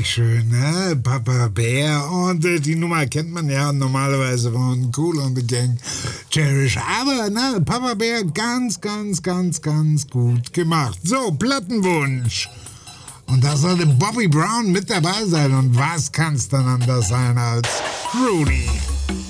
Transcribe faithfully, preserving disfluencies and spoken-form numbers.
richtig schön, ne? Papa Bär. Und äh, die Nummer kennt man ja normalerweise von Kool und the Gang. Cherish. Aber, ne, Papa Bär ganz, ganz, ganz, ganz gut gemacht. So, Plattenwunsch. Und da sollte Bobby Brown mit dabei sein. Und was kann's dann anders sein als Rudy?